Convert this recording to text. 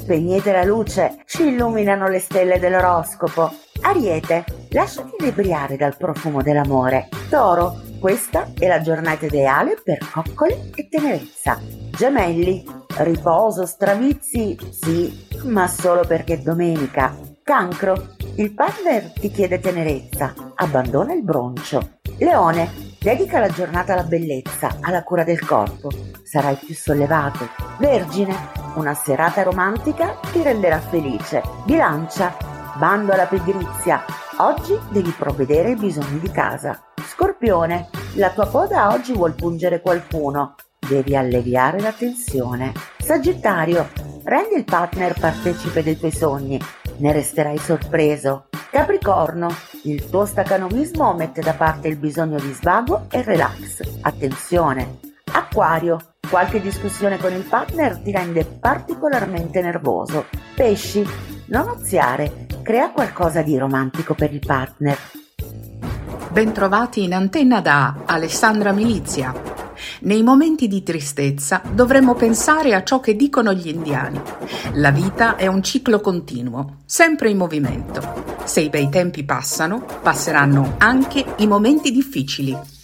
spegnete la luce, ci illuminano le stelle dell'oroscopo. Ariete, lasciati inebriare dal profumo dell'amore. Toro, questa è la giornata ideale per coccole e tenerezza. Gemelli, riposo, stravizi, sì, ma solo perché è domenica. Cancro, il partner ti chiede tenerezza, abbandona il broncio. Leone, dedica la giornata alla bellezza, alla cura del corpo, sarai più sollevato. Vergine, una serata romantica ti renderà felice. Bilancia, bando alla pigrizia, oggi devi provvedere ai bisogni di casa. Scorpione, la tua coda oggi vuol pungere qualcuno, devi alleviare la tensione. Sagittario, rendi il partner partecipe dei tuoi sogni, ne resterai sorpreso. Capricorno, il tuo stacanovismo mette da parte il bisogno di svago e relax. Attenzione. Acquario, qualche discussione con il partner ti rende particolarmente nervoso. Pesci, non oziare, crea qualcosa di romantico per il partner. Bentrovati in antenna da Alessandra Milizia. Nei momenti di tristezza dovremmo pensare a ciò che dicono gli indiani. La vita è un ciclo continuo, sempre in movimento. Se i bei tempi passano, passeranno anche i momenti difficili.